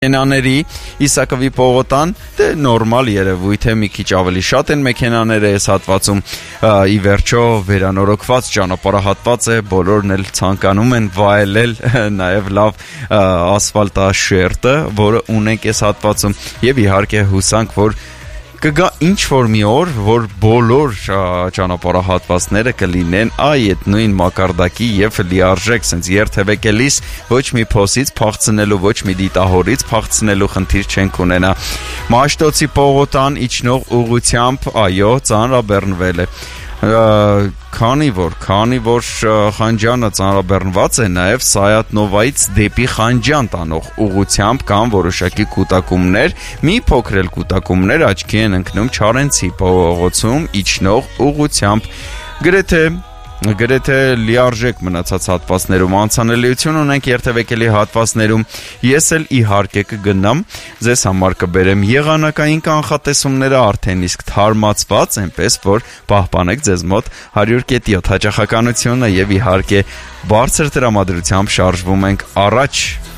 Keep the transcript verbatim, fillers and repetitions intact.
Մեքենաների Իսակովի պողոտան դե նորմալ երևույթ է, մի քիչ ավելի շատ են մեքենաները այս հատվածում, ի վերջո վերանորոգված ճանապարհահատված է, բոլորն էլ ցանկանում են վայելել նաև լավ ասֆալտաշերտը, որը ունենք այս հատվածում, եւ իհարկե հուսանք, որ կգա ինչ-որ մի օր, որ բոլոր ճանապարհահատվածները կլինեն այդ նույն մակարդակի եւ լիարժեք, սենց երթևեկելիս ոչ մի փոսից փախցնելու, ոչ մի դիտահորից փախցնելու խնդիր չենք ունենա։ Մաշտոցի պողոտան իջնող ուղությամբ, այո, ծանրաբեռնվել է։ Քանի որ, քանի որ Խանջյանը ծանրաբեռնված է, նաև Սայաթ-Նովայից դեպի Խանջյան տանող ուղությամբ կան որոշակի կուտակումներ, մի փոքր էլ կուտակումներ աչքի են ընկնում Չարենցի պողոցում իջնող ուղությամբ, գրեթե Գրեթե լիարժեք մնացած հատվածներում անցանելիություն ունենք երթևեկելի հատվածներում, ես էլ իհարկե կգնամ, ձեզ համար կբերեմ եղանակային կանխատեսումները արդեն իսկ թարմացված, այնպես որ պահպանեք ձեզ մոտ հարյուր կետի յոթ հաճախականությունը եւ իհարկե բարձր տրամադրությամբ շարժվում ենք առաջ։